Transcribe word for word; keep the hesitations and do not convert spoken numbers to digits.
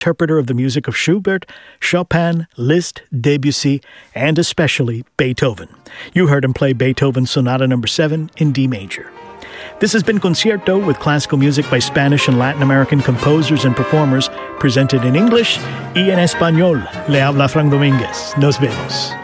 interpreter of the music of Schubert, Chopin, Liszt, Debussy, and especially Beethoven. You heard him play Beethoven's Sonata Number seven in D major. This has been Concierto with classical music by Spanish and Latin American composers and performers, presented in English y en español. Le habla Frank Domínguez. Nos vemos.